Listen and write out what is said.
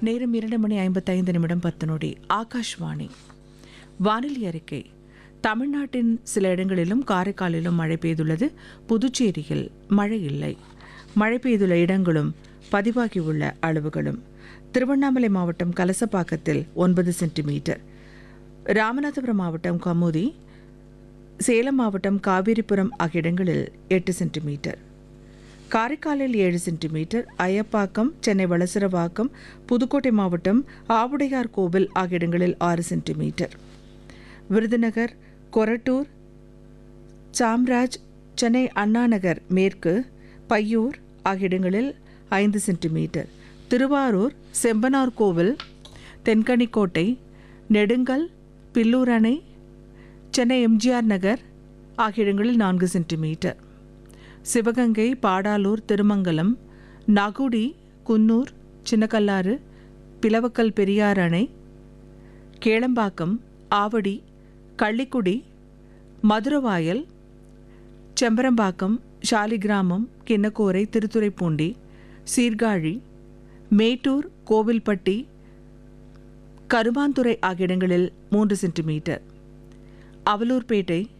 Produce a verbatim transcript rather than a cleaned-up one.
நேரம் இரண்டு மணி ஐம்பத்தைந்து நிமிடம் பத்து நொடி. ஆகாஷ்வாணி வானிலை அறிக்கை. தமிழ்நாட்டின் சில இடங்களிலும் காரைக்காலிலும் மழை பெய்துள்ளது. புதுச்சேரியில் மழை இல்லை. மழை பெய்துள்ள இடங்களும் பதிவாகியுள்ள அளவுகளும்: திருவண்ணாமலை மாவட்டம் கலசப்பாக்கத்தில் ஒன்பது சென்டிமீட்டர், ராமநாதபுரம் மாவட்டம் கமுதி, சேலம் மாவட்டம் காவேரிபுரம் ஆகிய இடங்களில் எட்டு சென்டிமீட்டர், காரைக்காலில் ஏழு சென்டிமீட்டர், அயப்பாக்கம், சென்னை வளசரவாக்கம், புதுக்கோட்டை மாவட்டம் ஆவுடையார் கோவில் ஆகிய இடங்களில் ஆறு சென்டிமீட்டர், விருதுநகர், கொரட்டூர், சாம்ராஜ், சென்னை அண்ணாநகர் மேற்கு, பையூர் ஆகிய இடங்களில் ஐந்து சென்டிமீட்டர், திருவாரூர், செம்பனார் கோவில், தென்கனிக்கோட்டை, நெடுங்கல், பில்லூர் அணை, சென்னை எம்ஜிஆர் நகர் ஆகிய இடங்களில் நான்கு சென்டிமீட்டர், சிவகங்கை, பாடாலூர், திருமங்கலம், நகுடி, குன்னூர், சின்னக்கல்லாறு, பிளவக்கல் பெரியார் அணை, கேளம்பாக்கம், ஆவடி, கள்ளிக்குடி, மதுரவாயல், செம்பரம்பாக்கம், சாலிகிராமம், கிண்ணக்கோரை, திருத்துறைப்பூண்டி, சீர்காழி, மேட்டூர், கோவில்பட்டி, கருமாந்துறை ஆகிய இடங்களில் மூன்று சென்டிமீட்டர், அவலூர்பேட்டை,